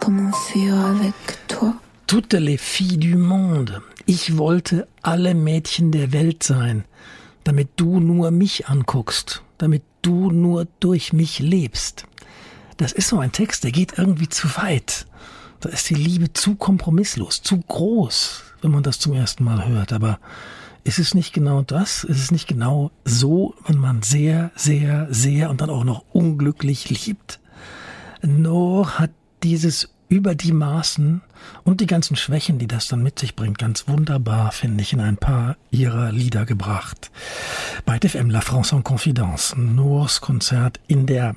comment faire avec toi. Toutes les filles du monde. Ich wollte alle Mädchen der Welt sein, damit du nur mich anguckst, damit du nur durch mich lebst. Das ist so ein Text, der geht irgendwie zu weit. Da ist die Liebe zu kompromisslos, zu groß, wenn man das zum ersten Mal hört. Aber ist es nicht genau das? Ist es nicht genau so, wenn man sehr, sehr, sehr und dann auch noch unglücklich liebt? Noor hat dieses über die Maßen und die ganzen Schwächen, die das dann mit sich bringt, ganz wunderbar, finde ich, in ein paar ihrer Lieder gebracht. Bei FM La France en Confidence, Noors Konzert in der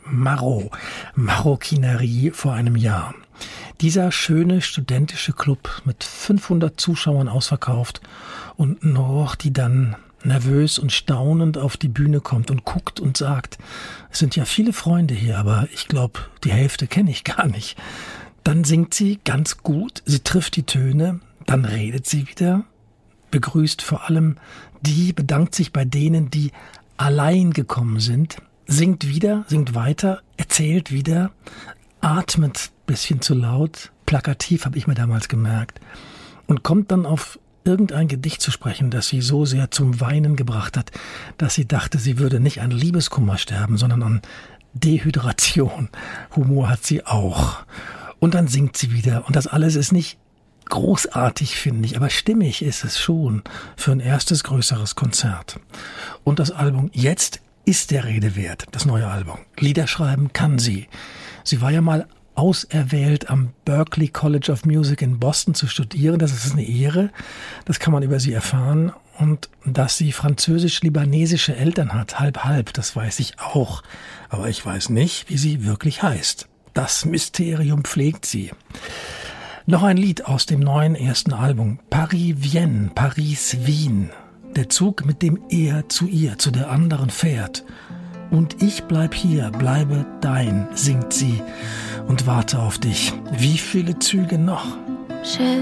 Marokkinerie vor einem Jahr. Dieser schöne studentische Club mit 500 Zuschauern ausverkauft und Noor, die dann nervös und staunend auf die Bühne kommt und guckt und sagt, es sind ja viele Freunde hier, aber ich glaube, die Hälfte kenne ich gar nicht. Dann singt sie ganz gut, sie trifft die Töne, dann redet sie wieder, begrüßt vor allem die, bedankt sich bei denen, die allein gekommen sind, singt wieder, singt weiter, erzählt wieder, atmet ein bisschen zu laut, plakativ habe ich mir damals gemerkt, und kommt dann auf irgendein Gedicht zu sprechen, das sie so sehr zum Weinen gebracht hat, dass sie dachte, sie würde nicht an Liebeskummer sterben, sondern an Dehydration. Humor hat sie auch. Und dann singt sie wieder. Und das alles ist nicht großartig, finde ich, aber stimmig ist es schon für ein erstes größeres Konzert. Und das Album Jetzt ist der Rede wert, das neue Album. Lieder schreiben kann sie. Sie war ja mal auserwählt, am Berklee College of Music in Boston zu studieren. Das ist eine Ehre. Das kann man über sie erfahren. Und dass sie französisch-libanesische Eltern hat, halb, das weiß ich auch. Aber ich weiß nicht, wie sie wirklich heißt. Das Mysterium pflegt sie. Noch ein Lied aus dem neuen ersten Album. Paris-Vienne, Paris-Wien. Der Zug, mit dem er zu ihr, zu der anderen fährt. Und ich bleib hier, bleibe dein, singt sie und warte auf dich. Wie viele Züge noch? Je